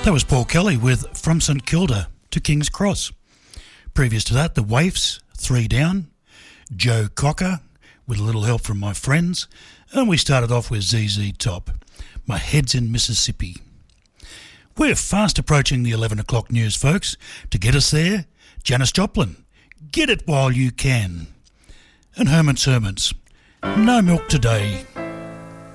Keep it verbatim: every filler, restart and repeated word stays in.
That was Paul Kelly with From St Kilda to King's Cross. Previous to that, the Waifs, Three Down, Joe Cocker with a little help from my friends, and we started off with Z Z Top, My Head's in Mississippi. We're fast approaching the eleven o'clock news, folks. To get us there, Janis Joplin, Get It While You Can. And Herman's Hermits, No Milk Today.